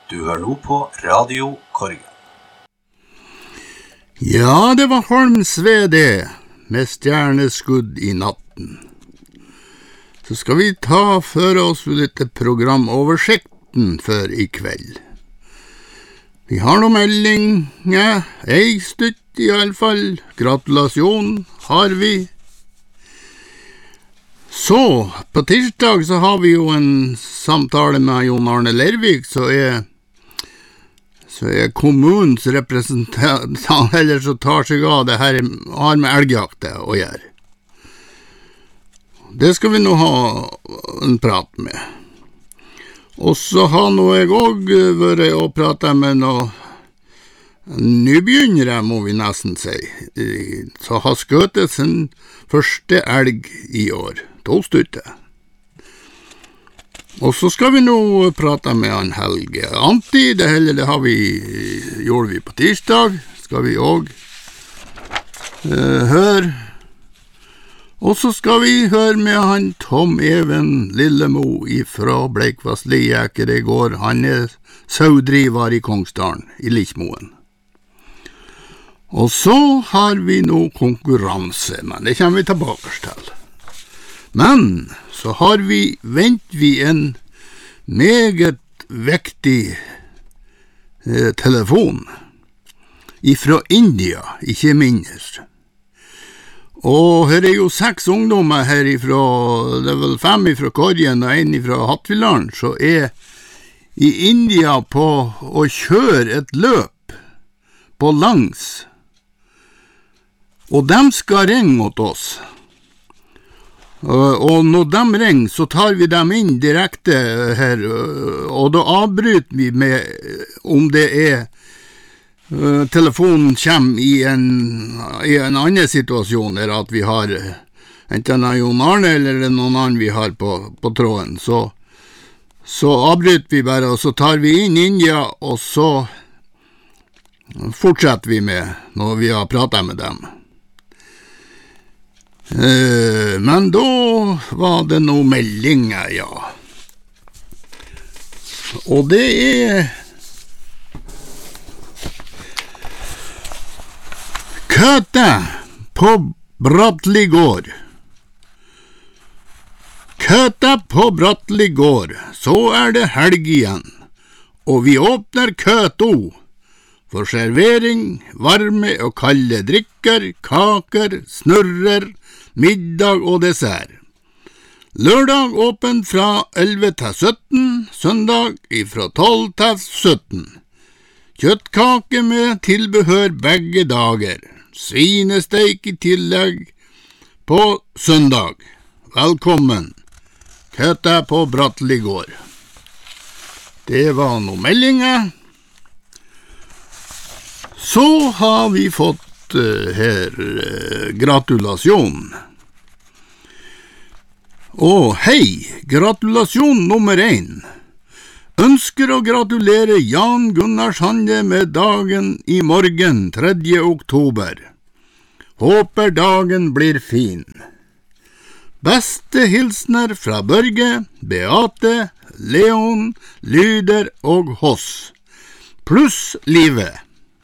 Du hører nå på Radio Korgen. Ja, det var Holmsved det, med stjerneskudd i natten. Så skal vi ta for oss litt programoversikten for i kveld. Vi har noe melding, ja, ei stutt i alle fall. Gratulasjon har vi. Så, på tirsdag så har vi jo en samtale med Jon Arne Lervik, så er kommunens representant, eller så tar seg av det her, har med elgjakte å gjøre. Det skal vi nå ha en prat med. Og så har nå jeg også vært og pratet med noen nybegynnere, må vi nesten si, så har skjøtet sin første elg i år, 2 stykker. Og så skal vi nå prate med han Helge Antti, det gjorde vi på tirsdag, skal vi også høre. Og så skal vi høre med han Tom Even Lillemo fra Bleikvass Lijeker i går. Han er saudriver i Kongsdalen, i Lichmoen. Og så har vi nå konkurranse, men det kommer vi tilbake til. Men så venter vi en meget viktig telefon ifra India, ikke mindre. Og her er jo 6 ungdommer herifra, det er vel 5 ifra Korgen og 1 ifra Hattfjelldalen, så er i India på å kjøre et løp på langs. Og de skal ringe mot oss. Og når de ringer, så tar vi dem inn direkte her, og da avbryter vi med om det er telefonen kommer i en annen situasjon, eller at vi har enten Jon Arne eller noen annen vi har på tråden, så avbryter vi bare, og så tar vi inn India, og så fortsetter vi med når vi har pratet med dem. Men da var det noen meldinger, ja. Og det er Køte på Brattli gård. Køte på Brattli gård, så er det helg igjen, og vi åpner Køto for servering, varme og kalde drikker, kaker, snurrer, middag og dessert. Lørdag åpen fra 11 til 17, søndag fra 12 til 17. Kjøttkake med tilbehør begge dager. Svinesteik i tillegg på søndag. Velkommen. Køte på Brattli gård. Det var noen meldinger. Så har vi fått her gratulasjon. Og hei, gratulasjon nummer 1. Ønsker å gratulere Jan Gunnar Sande med dagen i morgen, 3. oktober. Håper dagen blir fin. Beste hilsner fra Børge, Beate, Leon, Lyder og Hoss. Pluss livet.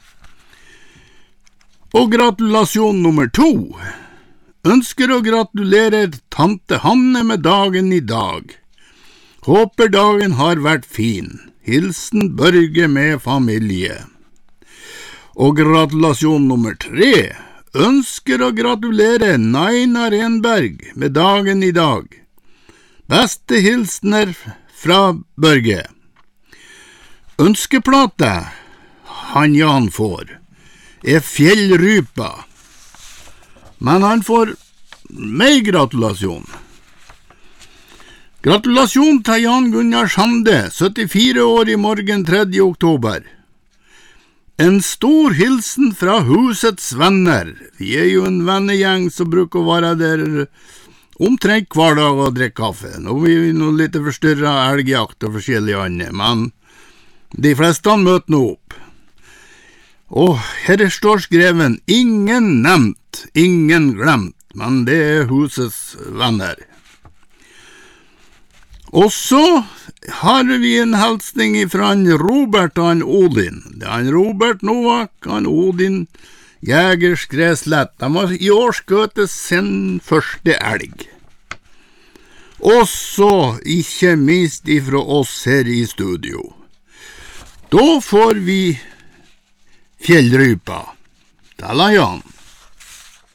Og gratulasjon nummer 2. Ønsker å gratulere tante Hanne med dagen i dag. Håper dagen har vært fin. Hilsen Børge med familie. Og gratulasjon nummer 3. Ønsker å gratulere Naina Renberg med dagen i dag. Beste hilsner fra Børge. Ønskeplate han Jan får er Fjellrypa, men han får meg gratulasjon. Gratulasjon til Jan Gunnar Sande, 74 år i morgen 3. oktober. En stor hilsen fra husets venner. Vi er jo en vennegjeng som bruker å være der omtrent hver dag og drikke kaffe. Nå blir vi noe litt forstyrret av elgjakt og forskjellige andre, men de fleste møter nå opp. Og her står skreven, ingen nevnt, ingen glemt, men det er husets venner. Og så har vi en halsning fra Robert og Odin. Det er Robert Novak og Odin Jægers Græslett. De har I år skutt sin første elg. Og så, ikke minst ifra oss her I studio. Da får vi fjellrypa. Tala Jan.